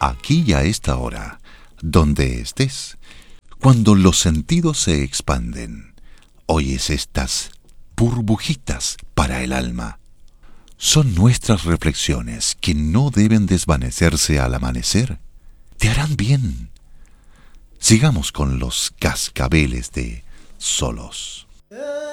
aquí y a esta hora, donde estés, cuando los sentidos se expanden, oyes estas burbujitas para el alma. Son nuestras reflexiones que no deben desvanecerse al amanecer. Te harán bien. Sigamos con los cascabeles de Solos.